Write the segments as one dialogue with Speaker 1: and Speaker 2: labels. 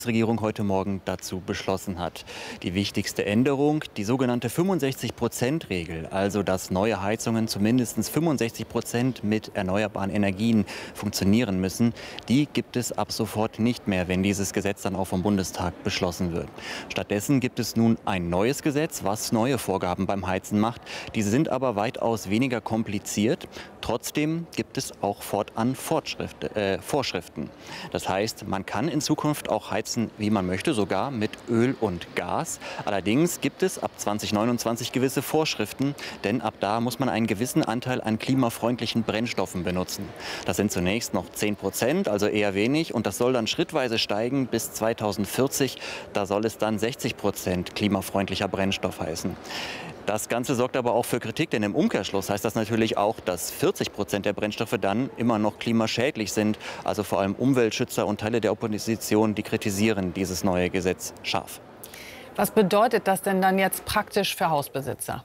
Speaker 1: Regierung heute Morgen dazu beschlossen hat. Die wichtigste Änderung, die sogenannte 65%-Regel, also dass neue Heizungen zu mindestens 65% mit erneuerbaren Energien funktionieren müssen, die gibt es ab sofort nicht mehr, wenn dieses Gesetz dann auch vom Bundestag beschlossen wird. Stattdessen gibt es nun ein neues Gesetz, was neue Vorgaben beim Heizen macht. Diese sind aber weitaus weniger kompliziert. Trotzdem gibt es auch fortan Vorschriften. Das heißt, man kann in Zukunft auch heizen, wie man möchte, sogar mit Öl und Gas. Allerdings gibt es ab 2029 gewisse Vorschriften, denn ab da muss man einen gewissen Anteil an klimafreundlichen Brennstoffen benutzen. Das sind zunächst noch 10%, also eher wenig, und das soll dann schrittweise steigen bis 2040. Da soll es dann 60% klimafreundlicher Brennstoff heißen. Das Ganze sorgt aber auch für Kritik, denn im Umkehrschluss heißt das natürlich auch, dass 40% der Brennstoffe dann immer noch klimaschädlich sind. Also vor allem Umweltschützer und Teile der Opposition, die kritisieren dieses neue Gesetz scharf.
Speaker 2: Was bedeutet das denn dann jetzt praktisch für Hausbesitzer?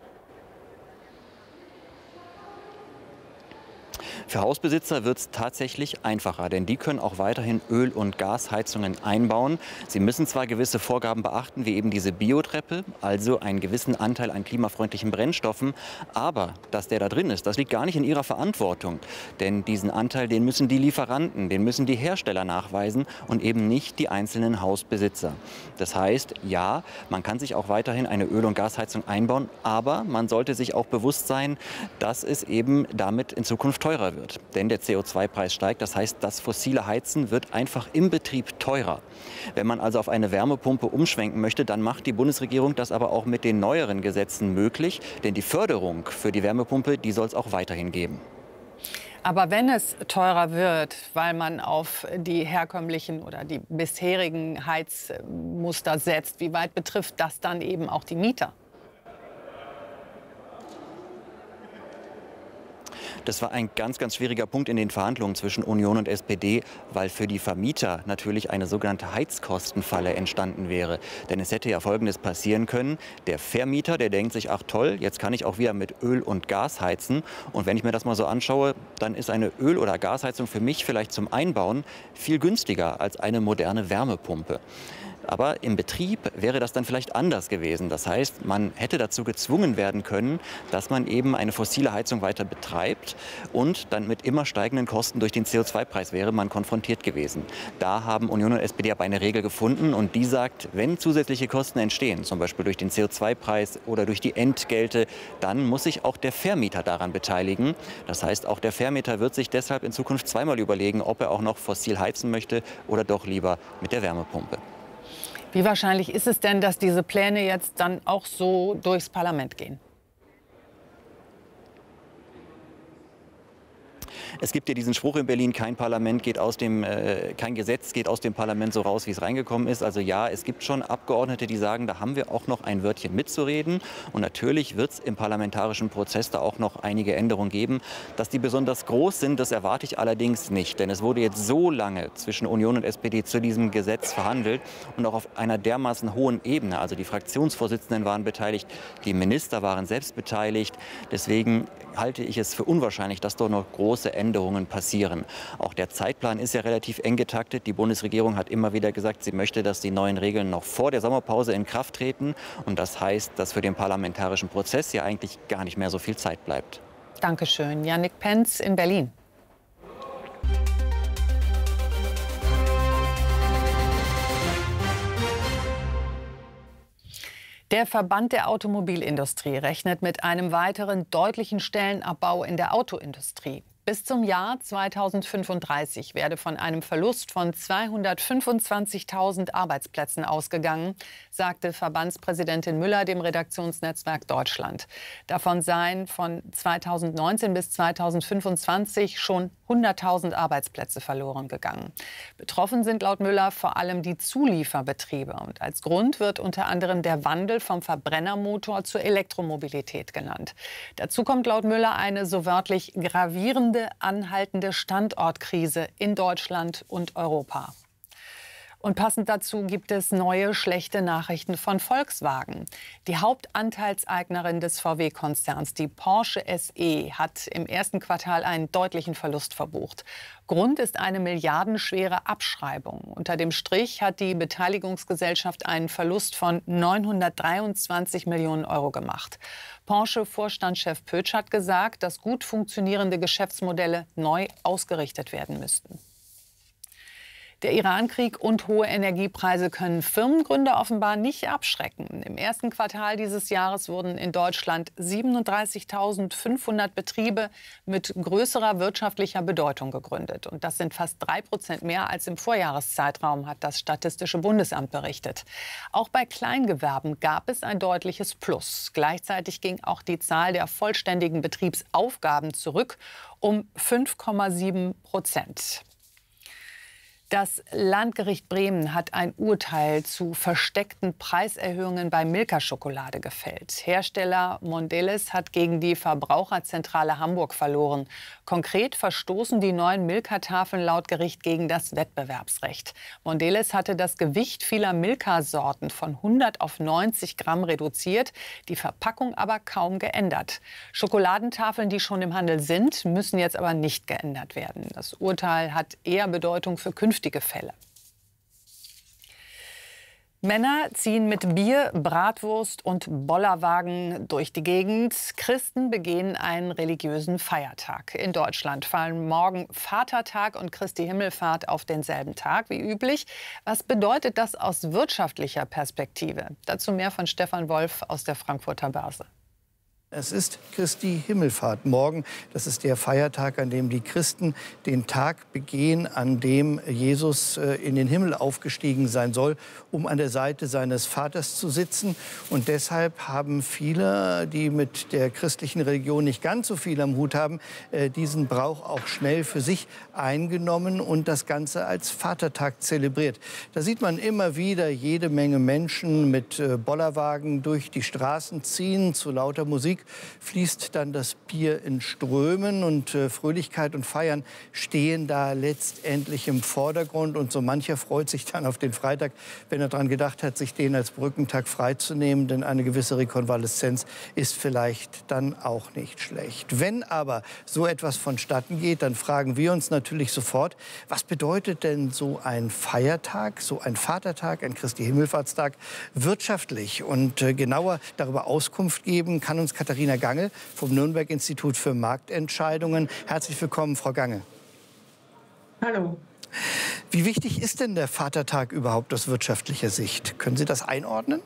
Speaker 1: Für Hausbesitzer wird es tatsächlich einfacher, denn die können auch weiterhin Öl- und Gasheizungen einbauen. Sie müssen zwar gewisse Vorgaben beachten, wie eben diese Biotreppe, also einen gewissen Anteil an klimafreundlichen Brennstoffen, aber dass der da drin ist, das liegt gar nicht in ihrer Verantwortung. Denn diesen Anteil, den müssen die Lieferanten, den müssen die Hersteller nachweisen und eben nicht die einzelnen Hausbesitzer. Das heißt, ja, man kann sich auch weiterhin eine Öl- und Gasheizung einbauen, aber man sollte sich auch bewusst sein, dass es eben damit in Zukunft teurer wird. Denn der CO2-Preis steigt, das heißt, das fossile Heizen wird einfach im Betrieb teurer. Wenn man also auf eine Wärmepumpe umschwenken möchte, dann macht die Bundesregierung das aber auch mit den neueren Gesetzen möglich, denn die Förderung für die Wärmepumpe, die soll es auch weiterhin geben.
Speaker 2: Aber wenn es teurer wird, weil man auf die herkömmlichen oder die bisherigen Heizmuster setzt, wie weit betrifft das dann eben auch die Mieter?
Speaker 1: Das war ein ganz, ganz schwieriger Punkt in den Verhandlungen zwischen Union und SPD, weil für die Vermieter natürlich eine sogenannte Heizkostenfalle entstanden wäre. Denn es hätte ja Folgendes passieren können. Der Vermieter, der denkt sich, ach toll, jetzt kann ich auch wieder mit Öl und Gas heizen. Und wenn ich mir das mal so anschaue, dann ist eine Öl- oder Gasheizung für mich vielleicht zum Einbauen viel günstiger als eine moderne Wärmepumpe. Aber im Betrieb wäre das dann vielleicht anders gewesen. Das heißt, man hätte dazu gezwungen werden können, dass man eben eine fossile Heizung weiter betreibt und dann mit immer steigenden Kosten durch den CO2-Preis wäre man konfrontiert gewesen. Da haben Union und SPD aber eine Regel gefunden und die sagt, wenn zusätzliche Kosten entstehen, zum Beispiel durch den CO2-Preis oder durch die Entgelte, dann muss sich auch der Vermieter daran beteiligen. Das heißt, auch der Vermieter wird sich deshalb in Zukunft zweimal überlegen, ob er auch noch fossil heizen möchte oder doch lieber mit der Wärmepumpe.
Speaker 2: Wie wahrscheinlich ist es denn, dass diese Pläne jetzt dann auch so durchs Parlament gehen?
Speaker 1: Es gibt ja diesen Spruch in Berlin, kein Gesetz geht aus dem Parlament so raus, wie es reingekommen ist. Also ja, es gibt schon Abgeordnete, die sagen, da haben wir auch noch ein Wörtchen mitzureden. Und natürlich wird es im parlamentarischen Prozess da auch noch einige Änderungen geben. Dass die besonders groß sind, das erwarte ich allerdings nicht. Denn es wurde jetzt so lange zwischen Union und SPD zu diesem Gesetz verhandelt und auch auf einer dermaßen hohen Ebene. Also die Fraktionsvorsitzenden waren beteiligt, die Minister waren selbst beteiligt. Deswegen halte ich es für unwahrscheinlich, dass dort noch große Änderungen passieren. Auch der Zeitplan ist ja relativ eng getaktet. Die Bundesregierung hat immer wieder gesagt, sie möchte, dass die neuen Regeln noch vor der Sommerpause in Kraft treten. Und das heißt, dass für den parlamentarischen Prozess ja eigentlich gar nicht mehr so viel Zeit bleibt.
Speaker 2: Dankeschön. Yannick Penz in Berlin. Der Verband der Automobilindustrie rechnet mit einem weiteren deutlichen Stellenabbau in der Autoindustrie. Bis zum Jahr 2035 werde von einem Verlust von 225.000 Arbeitsplätzen ausgegangen, sagte Verbandspräsidentin Müller dem Redaktionsnetzwerk Deutschland. Davon seien von 2019 bis 2025 schon 100.000 Arbeitsplätze verloren gegangen. Betroffen sind laut Müller vor allem die Zulieferbetriebe. Und als Grund wird unter anderem der Wandel vom Verbrennermotor zur Elektromobilität genannt. Dazu kommt laut Müller eine so wörtlich gravierende, anhaltende Standortkrise in Deutschland und Europa. Und passend dazu gibt es neue schlechte Nachrichten von Volkswagen. Die Hauptanteilseignerin des VW-Konzerns, die Porsche SE, hat im ersten Quartal einen deutlichen Verlust verbucht. Grund ist eine milliardenschwere Abschreibung. Unter dem Strich hat die Beteiligungsgesellschaft einen Verlust von 923 Millionen Euro gemacht. Porsche-Vorstandschef Pötsch hat gesagt, dass gut funktionierende Geschäftsmodelle neu ausgerichtet werden müssten. Der Iran-Krieg und hohe Energiepreise können Firmengründer offenbar nicht abschrecken. Im ersten Quartal dieses Jahres wurden in Deutschland 37.500 Betriebe mit größerer wirtschaftlicher Bedeutung gegründet. Und das sind fast 3% mehr als im Vorjahreszeitraum, hat das Statistische Bundesamt berichtet. Auch bei Kleingewerben gab es ein deutliches Plus. Gleichzeitig ging auch die Zahl der vollständigen Betriebsaufgaben zurück um 5,7%. Das Landgericht Bremen hat ein Urteil zu versteckten Preiserhöhungen bei Milka-Schokolade gefällt. Hersteller Mondelez hat gegen die Verbraucherzentrale Hamburg verloren. Konkret verstoßen die neuen Milka-Tafeln laut Gericht gegen das Wettbewerbsrecht. Mondelez hatte das Gewicht vieler Milka-Sorten von 100 auf 90 Gramm reduziert, die Verpackung aber kaum geändert. Schokoladentafeln, die schon im Handel sind, müssen jetzt aber nicht geändert werden. Das Urteil hat eher Bedeutung für künftige Fälle. Männer ziehen mit Bier, Bratwurst und Bollerwagen durch die Gegend. Christen begehen einen religiösen Feiertag. In Deutschland fallen morgen Vatertag und Christi Himmelfahrt auf denselben Tag wie üblich. Was bedeutet das aus wirtschaftlicher Perspektive? Dazu mehr von Stefan Wolf aus der Frankfurter Börse.
Speaker 3: Es ist Christi Himmelfahrt morgen. Das ist der Feiertag, an dem die Christen den Tag begehen, an dem Jesus in den Himmel aufgestiegen sein soll, um an der Seite seines Vaters zu sitzen. Und deshalb haben viele, die mit der christlichen Religion nicht ganz so viel am Hut haben, diesen Brauch auch schnell für sich eingenommen und das Ganze als Vatertag zelebriert. Da sieht man immer wieder jede Menge Menschen mit Bollerwagen durch die Straßen ziehen. Zu lauter Musik fließt dann das Bier in Strömen und Fröhlichkeit und Feiern stehen da letztendlich im Vordergrund. Und so mancher freut sich dann auf den Freitag, wenn er daran gedacht hat, sich den als Brückentag freizunehmen. Denn eine gewisse Rekonvaleszenz ist vielleicht dann auch nicht schlecht. Wenn aber so etwas vonstatten geht, dann fragen wir uns natürlich sofort, was bedeutet denn so ein Feiertag, so ein Vatertag, ein Christi Himmelfahrtstag wirtschaftlich? Und genauer darüber Auskunft geben kann uns Katharina Gange vom Nürnberg-Institut für Marktentscheidungen. Herzlich willkommen, Frau Gange.
Speaker 4: Hallo.
Speaker 3: Wie wichtig ist denn der Vatertag überhaupt aus wirtschaftlicher Sicht? Können Sie das einordnen?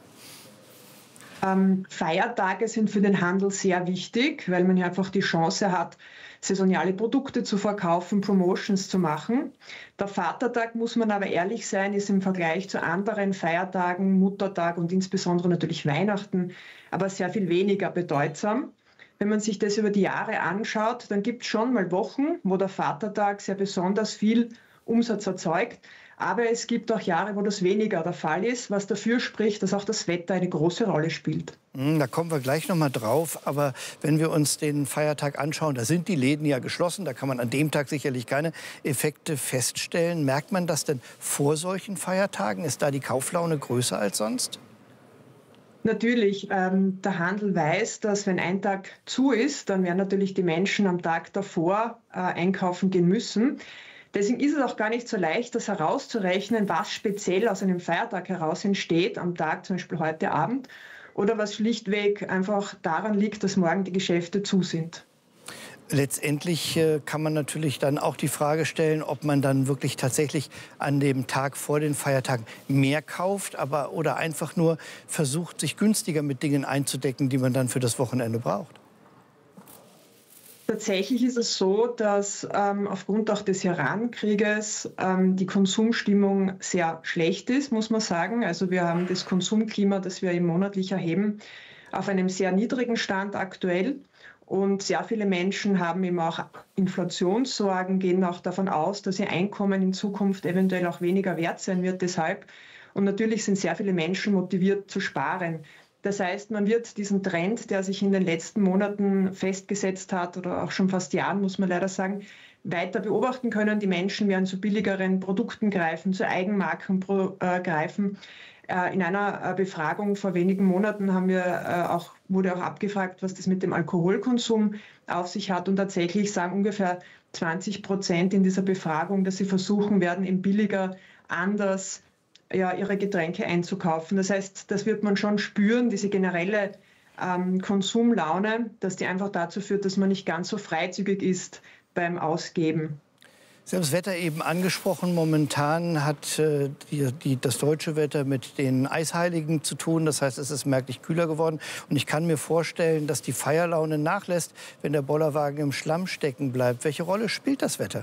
Speaker 4: Feiertage sind für den Handel sehr wichtig, weil man hier einfach die Chance hat, saisonale Produkte zu verkaufen, Promotions zu machen. Der Vatertag, muss man aber ehrlich sein, ist im Vergleich zu anderen Feiertagen, Muttertag und insbesondere natürlich Weihnachten, aber sehr viel weniger bedeutsam. Wenn man sich das über die Jahre anschaut, dann gibt es schon mal Wochen, wo der Vatertag sehr besonders viel Umsatz erzeugt. Aber es gibt auch Jahre, wo das weniger der Fall ist, was dafür spricht, dass auch das Wetter eine große Rolle spielt.
Speaker 3: Da kommen wir gleich noch mal drauf. Aber wenn wir uns den Feiertag anschauen, da sind die Läden ja geschlossen. Da kann man an dem Tag sicherlich keine Effekte feststellen. Merkt man das denn vor solchen Feiertagen? Ist da die Kauflaune größer als sonst?
Speaker 4: Natürlich, der Handel weiß, dass wenn ein Tag zu ist, dann werden natürlich die Menschen am Tag davor einkaufen gehen müssen. Deswegen ist es auch gar nicht so leicht, das herauszurechnen, was speziell aus einem Feiertag heraus entsteht, am Tag zum Beispiel heute Abend, oder was schlichtweg einfach daran liegt, dass morgen die Geschäfte zu sind.
Speaker 3: Letztendlich kann man natürlich dann auch die Frage stellen, ob man dann wirklich tatsächlich an dem Tag vor den Feiertagen mehr kauft, oder einfach nur versucht, sich günstiger mit Dingen einzudecken, die man dann für das Wochenende braucht.
Speaker 4: Tatsächlich ist es so, dass aufgrund auch des Iran-Krieges die Konsumstimmung sehr schlecht ist, muss man sagen. Also wir haben das Konsumklima, das wir monatlich erheben, auf einem sehr niedrigen Stand aktuell. Und sehr viele Menschen haben eben auch Inflationssorgen, gehen auch davon aus, dass ihr Einkommen in Zukunft eventuell auch weniger wert sein wird deshalb. Und natürlich sind sehr viele Menschen motiviert zu sparen. Das heißt, man wird diesen Trend, der sich in den letzten Monaten festgesetzt hat, oder auch schon fast Jahren, muss man leider sagen, weiter beobachten können. Die Menschen werden zu billigeren Produkten greifen, zu Eigenmarken greifen. In einer Befragung vor wenigen Monaten wurde auch abgefragt, was das mit dem Alkoholkonsum auf sich hat. Und tatsächlich sagen ungefähr 20% in dieser Befragung, dass sie versuchen werden, eben billiger, anders ihre Getränke einzukaufen. Das heißt, das wird man schon spüren, diese generelle Konsumlaune, dass die einfach dazu führt, dass man nicht ganz so freizügig ist beim Ausgeben.
Speaker 3: Sie haben das Wetter eben angesprochen. Momentan hat das deutsche Wetter mit den Eisheiligen zu tun. Das heißt, es ist merklich kühler geworden. Und ich kann mir vorstellen, dass die Feierlaune nachlässt, wenn der Bollerwagen im Schlamm stecken bleibt. Welche Rolle spielt das Wetter?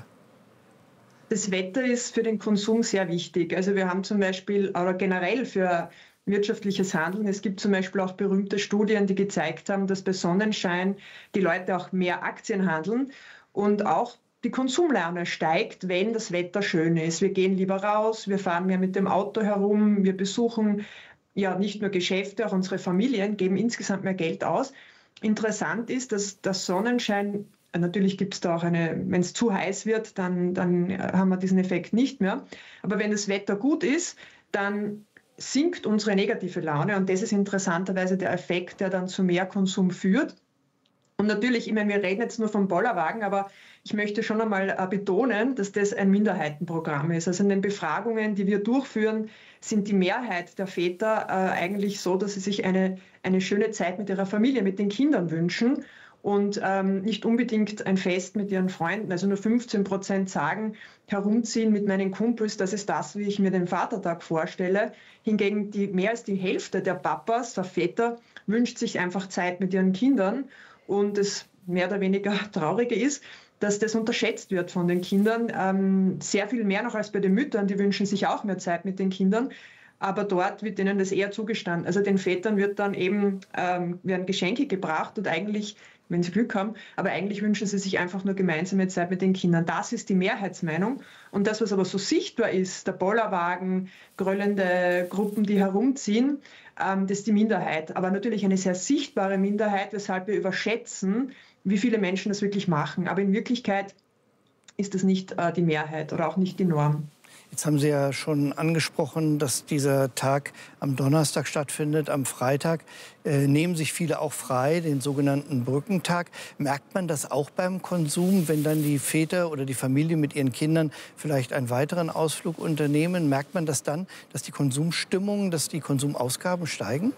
Speaker 4: Das Wetter ist für den Konsum sehr wichtig. Also wir haben zum Beispiel, oder generell für wirtschaftliches Handeln, es gibt zum Beispiel auch berühmte Studien, die gezeigt haben, dass bei Sonnenschein die Leute auch mehr Aktien handeln und auch die Konsumlaune steigt, wenn das Wetter schön ist. Wir gehen lieber raus, wir fahren mehr mit dem Auto herum, wir besuchen ja nicht nur Geschäfte, auch unsere Familien, geben insgesamt mehr Geld aus. Interessant ist, dass der Sonnenschein, natürlich gibt es da auch wenn es zu heiß wird, dann haben wir diesen Effekt nicht mehr. Aber wenn das Wetter gut ist, dann sinkt unsere negative Laune und das ist interessanterweise der Effekt, der dann zu mehr Konsum führt. Und natürlich, ich meine, wir reden jetzt nur vom Bollerwagen, aber ich möchte schon einmal betonen, dass das ein Minderheitenprogramm ist. Also in den Befragungen, die wir durchführen, sind die Mehrheit der Väter eigentlich so, dass sie sich eine schöne Zeit mit ihrer Familie, mit den Kindern wünschen und nicht unbedingt ein Fest mit ihren Freunden. Also nur 15% sagen, herumziehen mit meinen Kumpels, das ist das, wie ich mir den Vatertag vorstelle. Hingegen mehr als die Hälfte der Papas, der Väter, wünscht sich einfach Zeit mit ihren Kindern. Und das mehr oder weniger Traurige ist, dass das unterschätzt wird von den Kindern. Sehr viel mehr noch als bei den Müttern, die wünschen sich auch mehr Zeit mit den Kindern. Aber dort wird ihnen das eher zugestanden. Also den Vätern wird dann eben, werden Geschenke gebracht und eigentlich, wenn sie Glück haben, aber eigentlich wünschen sie sich einfach nur gemeinsame Zeit mit den Kindern. Das ist die Mehrheitsmeinung. Und das, was aber so sichtbar ist, der Bollerwagen, gröllende Gruppen, die herumziehen, das ist die Minderheit. Aber natürlich eine sehr sichtbare Minderheit, weshalb wir überschätzen, wie viele Menschen das wirklich machen. Aber in Wirklichkeit ist das nicht die Mehrheit oder auch nicht die Norm.
Speaker 3: Jetzt haben Sie ja schon angesprochen, dass dieser Tag am Donnerstag stattfindet, am Freitag. Nehmen sich viele auch frei, den sogenannten Brückentag. Merkt man das auch beim Konsum, wenn dann die Väter oder die Familie mit ihren Kindern vielleicht einen weiteren Ausflug unternehmen? Merkt man das dann, dass die Konsumstimmung, dass die Konsumausgaben steigen?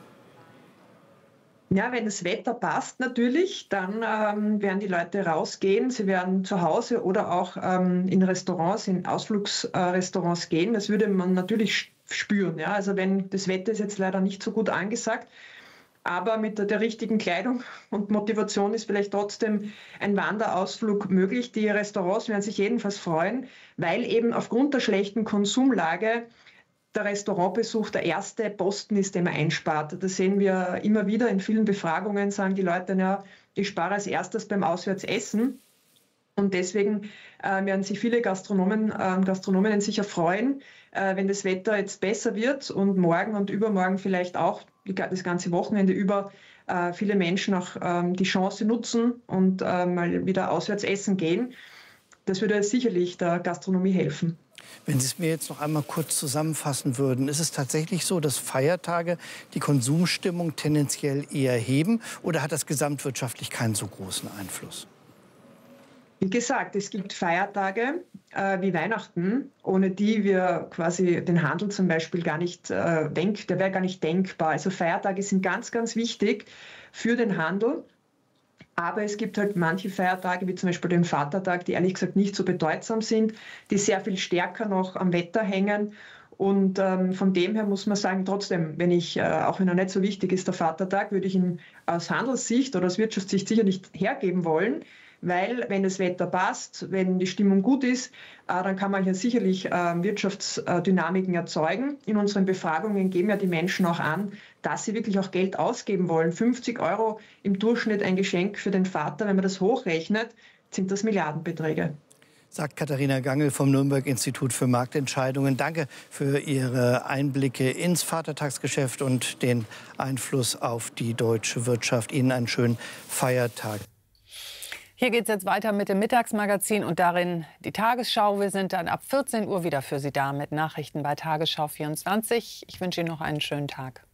Speaker 4: Ja, wenn das Wetter passt natürlich, dann werden die Leute rausgehen. Sie werden zu Hause oder auch in Restaurants, in Ausflugsrestaurants gehen. Das würde man natürlich spüren. Ja? Also wenn das Wetter ist jetzt leider nicht so gut angesagt, aber mit der richtigen Kleidung und Motivation ist vielleicht trotzdem ein Wanderausflug möglich. Die Restaurants werden sich jedenfalls freuen, weil eben aufgrund der schlechten Konsumlage der Restaurantbesuch der erste Posten ist, den man einspart. Das sehen wir immer wieder in vielen Befragungen, sagen die Leute, ja, ich spare als erstes beim Auswärtsessen. Und deswegen werden sich viele Gastronominnen sicher freuen, wenn das Wetter jetzt besser wird und morgen und übermorgen vielleicht auch das ganze Wochenende über viele Menschen auch die Chance nutzen und mal wieder auswärts essen gehen. Das würde sicherlich der Gastronomie helfen.
Speaker 3: Wenn Sie es mir jetzt noch einmal kurz zusammenfassen würden, ist es tatsächlich so, dass Feiertage die Konsumstimmung tendenziell eher heben oder hat das gesamtwirtschaftlich keinen so großen Einfluss?
Speaker 4: Wie gesagt, es gibt Feiertage wie Weihnachten, ohne die wir quasi den Handel zum Beispiel gar nicht der wäre gar nicht denkbar. Also Feiertage sind ganz, ganz wichtig für den Handel. Aber es gibt halt manche Feiertage, wie zum Beispiel den Vatertag, die ehrlich gesagt nicht so bedeutsam sind, die sehr viel stärker noch am Wetter hängen. Und von dem her muss man sagen, trotzdem, auch wenn er nicht so wichtig ist, der Vatertag, würde ich ihn aus Handelssicht oder aus Wirtschaftssicht sicher nicht hergeben wollen. Weil wenn das Wetter passt, wenn die Stimmung gut ist, dann kann man hier sicherlich Wirtschaftsdynamiken erzeugen. In unseren Befragungen geben ja die Menschen auch an, dass sie wirklich auch Geld ausgeben wollen. 50 € im Durchschnitt ein Geschenk für den Vater, wenn man das hochrechnet, sind das Milliardenbeträge.
Speaker 3: Sagt Katharina Gangl vom Nürnberg-Institut für Marktentscheidungen. Danke für Ihre Einblicke ins Vatertagsgeschäft und den Einfluss auf die deutsche Wirtschaft. Ihnen einen schönen Feiertag.
Speaker 2: Hier geht es jetzt weiter mit dem Mittagsmagazin und darin die Tagesschau. Wir sind dann ab 14 Uhr wieder für Sie da mit Nachrichten bei Tagesschau 24. Ich wünsche Ihnen noch einen schönen Tag.